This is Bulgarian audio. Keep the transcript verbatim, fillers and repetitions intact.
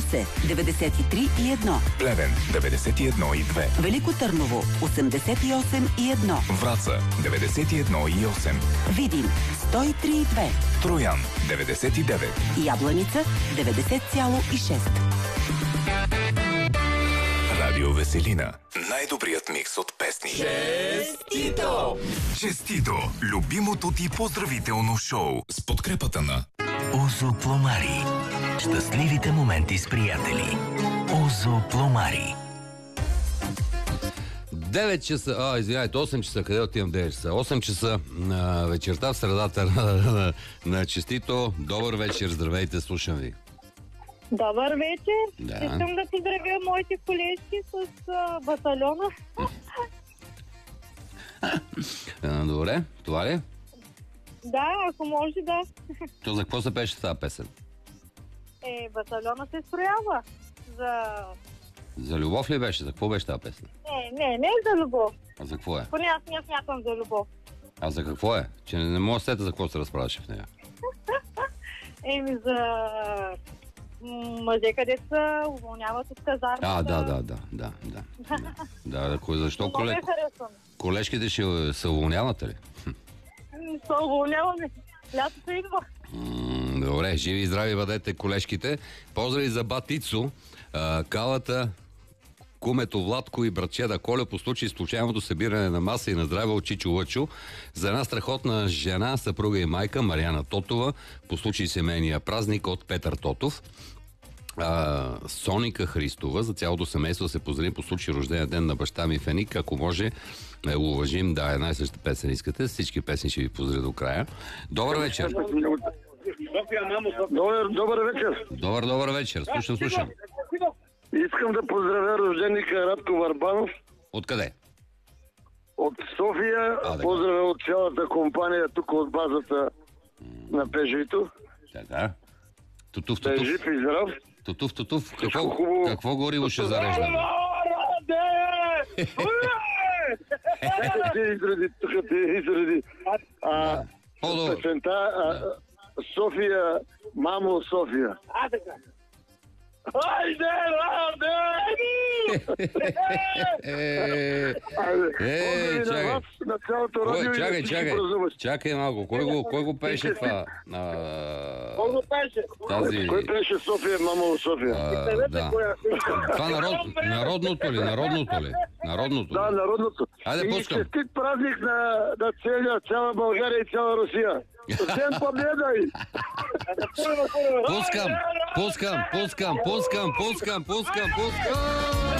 Русе деветдесет и три и едно. Плевен деветдесет и едно и две. Велико Търново осемдесет и осем и едно. Враца деветдесет и едно и осем. Видин сто и три и две. Троян деветдесет и девет. Ябланица деветдесет цяло и шест. Радио Веселина. Най-добрият микс от песни. Честито! Честито! Любимото ти поздравително шоу с подкрепата на Озо Пломари. Щастливите моменти с приятели. Озо Пломари. девет часа, а, извинявайте, осем часа, къде отивам девет часа? осем часа на вечерта в средата на, на, на Честито. Добър вечер, здравейте, слушам ви. Добър вечер. Да. Искам да поздравя моите колежки с а, батальона. А, добре, това ли? Да, ако може да. То за какво се пеше тази песен? Е, батальона се строява. За... За любов ли беше? За какво беше тази песен? Не, не, не е за любов. А за какво е? Поне аз не смятам за любов. А за какво е? Че не, не мога да сета за какво се разправяше в нея. Еми за м, мъже, където се уволняват от казармата. А, да, да, да, да, да. Да, да, кой- защо Много коле... е харесвам. колежките ще се уволнявате ли? М, Се уволняваме. Лятото идва. М, Добре, живи и здрави бъдете колежките. Поздрави за батицо, а, калата, кумето Владко и братчеда Коля по случай случайното събиране на маса и на здраве от Чичо Лъчо. За една страхотна жена, съпруга и майка Мариана Тотова по случай семейния празник от Петър Тотов. А, Соника Христова, за цялото семейство се поздрави по случай рождения ден на баща ми Феник. Ако може, е, уважим, да, една и съща песен искате. Всички песни ще ви поздравя до края. Добър вечер. Добър, добър вечер. Добър, добър вечер. Слушам, слушам. Искам да поздравя рожденика Радко Варбанов Откъде? от София. А, така. Поздравя от цялата компания тук от базата на Пежито. Така. Тутув, Да е тутув. жив и здрав. Тутув, тутув. Всичко Какво, хубаво. какво гориво ще зареждаме? Тук ти изради, тук ти изради. А, По-добре. песента а, София, мамо София. Айде, раде! Е, Айде, Е, поздрави чакай. на вас, на цялото кой- радио и на чакай, всички чакай. празнуващи. Чакай малко. Кой го, кой го пеше това? А, тази... Кой беше София, мамо София? А, да. Това народ, народното ли? Народното ли? Народното Да, ли? народното. Айде, И пускам. честит празник на, на целия, цяла България и цяла Русия. Ден победа и... Пускам, пускам, пускам, пускам, пускам, пускам, пускам.